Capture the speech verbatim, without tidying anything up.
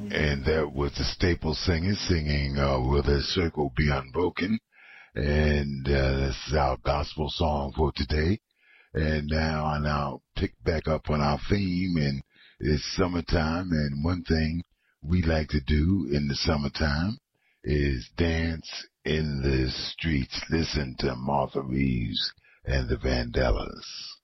And that was the Staple Singers singing uh, Will the Circle Be Unbroken? And uh, this is our gospel song for today. And now I now pick back up on our theme, and it's summertime, and one thing we like to do in the summertime is dance in the streets. Listen to Martha Reeves and the Vandellas.